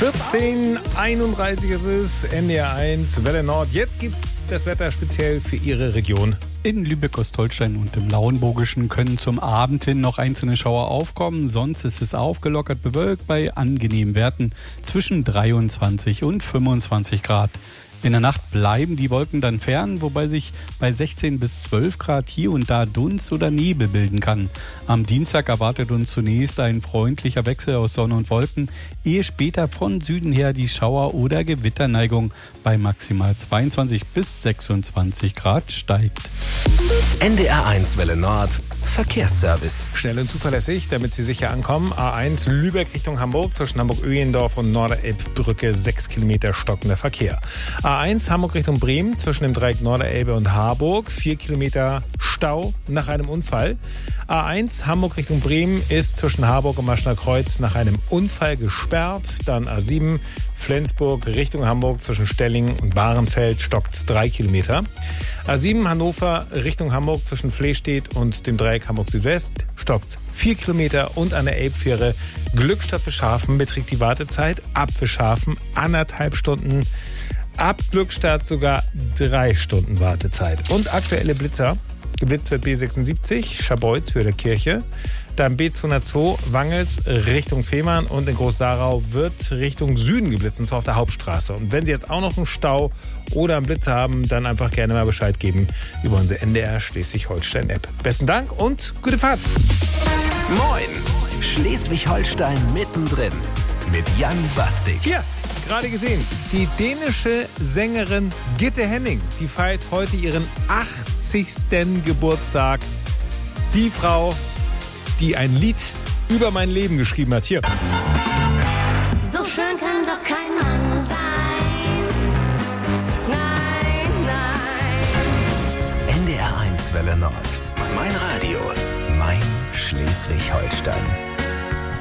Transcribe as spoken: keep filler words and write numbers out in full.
vierzehn Uhr einunddreißig ist es, N D R eins, Welle Nord. Jetzt gibt's das Wetter speziell für Ihre Region. In Lübeck, Ostholstein und im Lauenburgischen können zum Abend hin noch einzelne Schauer aufkommen. Sonst ist es aufgelockert bewölkt bei angenehmen Werten zwischen dreiundzwanzig und fünfundzwanzig Grad. In der Nacht bleiben die Wolken dann fern, wobei sich bei sechzehn bis zwölf Grad hier und da Dunst oder Nebel bilden kann. Am Dienstag erwartet uns zunächst ein freundlicher Wechsel aus Sonne und Wolken, ehe später von Süden her die Schauer- oder Gewitterneigung bei maximal zweiundzwanzig bis sechsundzwanzig Grad steigt. N D R eins Welle Nord Verkehrsservice. Schnell und zuverlässig, damit Sie sicher ankommen. A eins Lübeck Richtung Hamburg zwischen Hamburg-Öhlendorf und Norderelbbrücke sechs Kilometer stockender Verkehr. A eins Hamburg Richtung Bremen zwischen dem Dreieck Norderelbe und Harburg vier Kilometer Stau nach einem Unfall. A eins Hamburg Richtung Bremen ist zwischen Harburg und Maschner Kreuz nach einem Unfall gesperrt. Dann A sieben Flensburg Richtung Hamburg zwischen Stellingen und Bahrenfeld stockt drei Kilometer. A sieben Hannover Richtung Hamburg zwischen Flestedt und dem Dreieck Hamburg Südwest stockt vier Kilometer und an der Elbfähre Glückstadt Fischhafen beträgt die Wartezeit ab Fischhafen anderthalb Stunden. Ab Glückstadt sogar drei Stunden Wartezeit. Und aktuelle Blitzer. Geblitzt wird B sechsundsiebzig, Scharbeutz, Höhe der Kirche. Dann B zweihundertzwei, Wangels, Richtung Fehmarn. Und in Groß-Sarau wird Richtung Süden geblitzt, und zwar auf der Hauptstraße. Und wenn Sie jetzt auch noch einen Stau oder einen Blitzer haben, dann einfach gerne mal Bescheid geben über unsere N D R Schleswig-Holstein-App. Besten Dank und gute Fahrt. Moin, Schleswig-Holstein mittendrin mit Jan Bastik. Hier, gerade gesehen, die dänische Sängerin Gitte Henning, die feiert heute ihren achtzigsten Geburtstag. Die Frau, die ein Lied über mein Leben geschrieben hat. Hier. So schön kann doch kein Mann sein. Nein, nein. N D R eins Welle Nord. Mein Radio. Mein Schleswig-Holstein.